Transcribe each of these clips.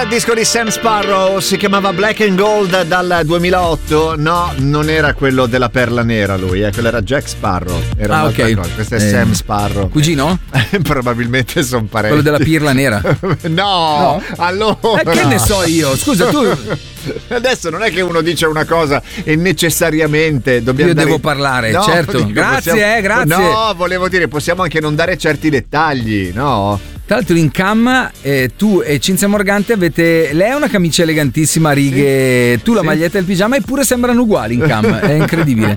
Il disco di Sam Sparrow si chiamava Black and Gold dal 2008. No, non era quello della perla nera lui, quello era Jack Sparrow. Era un'altra cosa. Questo è Sam Sparrow. Cugino? Probabilmente sono parenti. Quello della pirla nera? No, allora. Che ne so io? Scusa, tu. Adesso non è che uno dice una cosa e necessariamente dobbiamo. Io devo parlare, no, certo. Grazie. No, volevo dire, possiamo anche non dare certi dettagli, no? Tra l'altro in cam tu e Cinzia Morgante avete, lei ha una camicia elegantissima a righe, tu la maglietta e il pigiama, eppure sembrano uguali in cam, è incredibile.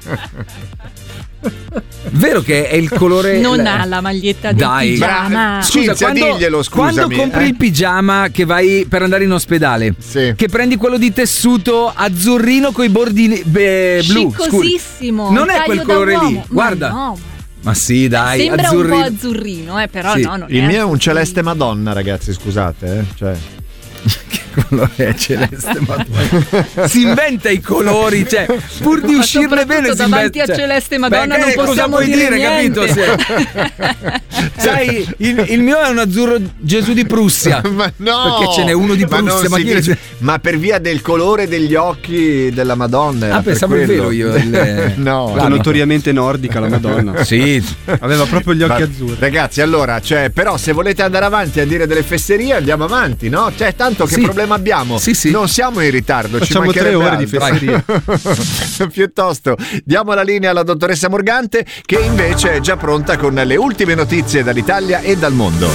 Vero che è il colore. Non ha la maglietta del pigiama. Scusa, diglielo, scusami. Quando compri il pigiama che vai per andare in ospedale, che prendi quello di tessuto azzurrino coi bordi blu, sciccosissimo, non è quel colore lì, guarda. No. Ma sì, dai, sembra azzurrino. un po' azzurrino, però no, non il è mio è un azzurrino. celeste Madonna, ragazzi, scusate, cioè. Che colore è celeste Madonna? Si inventa i colori, cioè, pur di uscirne bene davanti a celeste Madonna non possiamo dire niente. Capito? Sai, il mio è un azzurro Gesù di Prussia. Ma no, perché ce n'è uno di Prussia, ma per via del colore degli occhi della Madonna. Pensavo il vero io. No, notoriamente nordica la Madonna. Sì, aveva proprio gli occhi azzurri. Ragazzi, allora, cioè, però se volete andare avanti a dire delle fesserie, andiamo avanti, no? Cioè, tanto che problema abbiamo? Sì. Non siamo in ritardo, facciamo ci 3 ore altro. di fesserie. Piuttosto diamo la linea alla dottoressa Morgante, che invece è già pronta con le ultime notizie dall'Italia e dal mondo.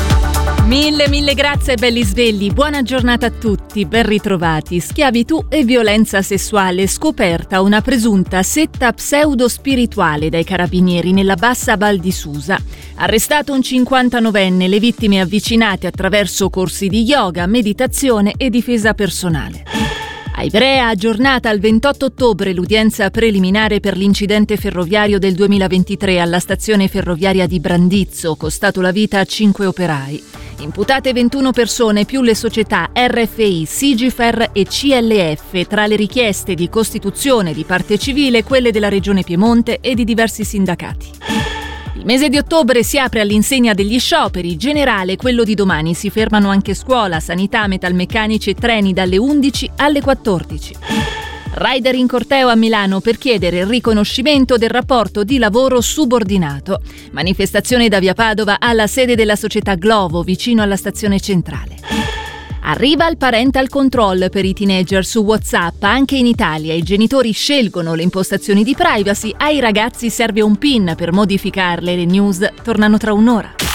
Mille grazie belli svegli, buona giornata a tutti, ben ritrovati. Schiavitù e violenza sessuale, scoperta una presunta setta pseudo-spirituale dai carabinieri nella bassa Val di Susa. Arrestato un 59enne, le vittime avvicinate attraverso corsi di yoga, meditazione e difesa personale. A Ivrea, aggiornata al 28 ottobre l'udienza preliminare per l'incidente ferroviario del 2023 alla stazione ferroviaria di Brandizzo, costato la vita a 5 operai. Imputate 21 persone più le società RFI, Sigifer e CLF, tra le richieste di costituzione di parte civile quelle della Regione Piemonte e di diversi sindacati. Il mese di ottobre si apre all'insegna degli scioperi, generale quello di domani, si fermano anche scuola, sanità, metalmeccanici e treni dalle 11 alle 14. Rider in corteo a Milano per chiedere il riconoscimento del rapporto di lavoro subordinato. Manifestazione da via Padova alla sede della società Glovo, vicino alla stazione centrale. Arriva il parental control per i teenager su WhatsApp. Anche in Italia i genitori scelgono le impostazioni di privacy, ai ragazzi serve un PIN per modificarle. Le news tornano tra un'ora.